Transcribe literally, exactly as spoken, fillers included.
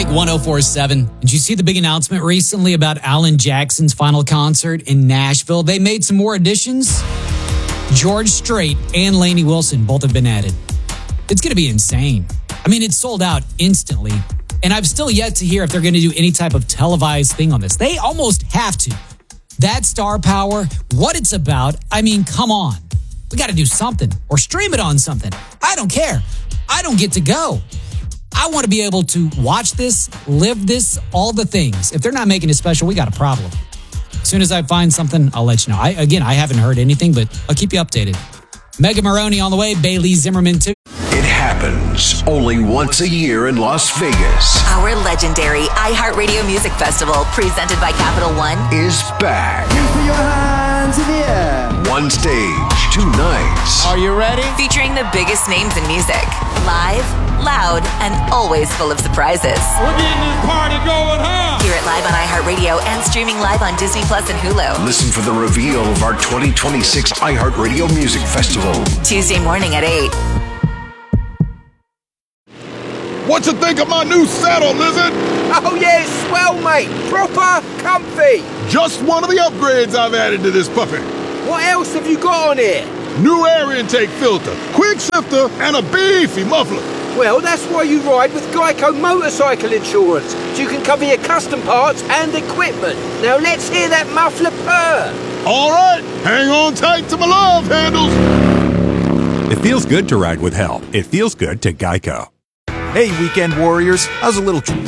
Big one oh four point seven. Did you see the big announcement recently about Alan Jackson's final concert in Nashville? They made some more additions. George Strait and Lainey Wilson both have been added. It's going to be insane. I mean, it's sold out instantly. And I've still yet to hear if they're going to do any type of televised thing on this. They almost have to. That star power, what it's about, I mean, come on. We got to do something or stream it on something. I don't care. I don't get to go. I want to be able to watch this, live this, all the things. If they're not making it special, we got a problem. As soon as I find something, I'll let you know. I, again, I haven't heard anything, but I'll keep you updated. Mega Maroney on the way, Bailey Zimmerman too. It happens only once a year in Las Vegas. Our legendary iHeartRadio Music Festival, presented by Capital One, is back. Put your hands in the air. One stage, two nights. Are you ready? featuring the biggest names in music. Live, loud, and always full of surprises. We're getting this party going, huh? Hear it live on iHeartRadio and streaming live on Disney Plus and Hulu. Listen for the reveal of our twenty twenty-six iHeartRadio Music Festival. Tuesday morning at eight. What you think of my new saddle, Lizard? Oh yeah, it's swell, mate. Proper comfy. Just one of the upgrades I've added to this puppy. What else have you got on here? New air intake filter, quick shifter, and a beefy muffler. Well, that's why you ride with Geico Motorcycle Insurance, so you can cover your custom parts and equipment. Now let's hear that muffler purr. All right, hang on tight to my love handles. It feels good to ride with help. It feels good to Geico. Hey, weekend warriors. How's a little